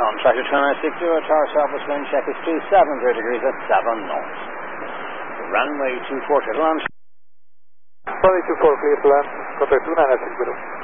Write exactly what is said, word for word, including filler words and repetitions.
on track to two nine six zero, tower surface wind check is two seven zero degrees at seven knots. Runway two four to launch. Runway two four, clear to land, contact two nine six zero.